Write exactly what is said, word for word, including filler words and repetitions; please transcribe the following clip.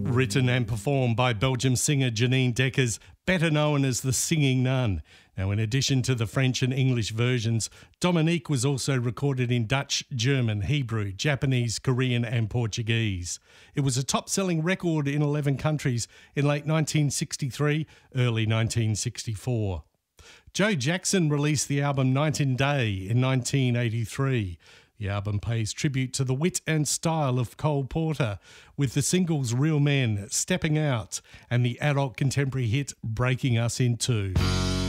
Written and performed by Belgium singer Janine Deckers, better known as the Singing Nun. Now, in addition to the French and English versions, Dominique was also recorded in Dutch, German, Hebrew, Japanese, Korean and Portuguese. It was a top-selling record in eleven countries in late nineteen sixty-three, early nineteen sixty-four. Joe Jackson released the album Night and Day in nineteen eighty-three. The album pays tribute to the wit and style of Cole Porter, with the singles Real Men, Stepping Out, and the adult contemporary hit Breaking Us in Two.